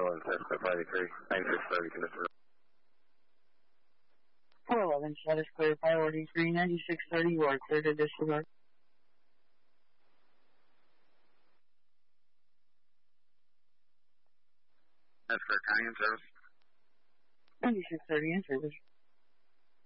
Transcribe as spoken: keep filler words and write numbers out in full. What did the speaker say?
eleven, status clear five eighty-three, ninety-six thirty, condition. four eleven, status clear five eighty-three, ninety-six thirty, you are clear to disregard. That's for county in service. ninety-six thirty in service.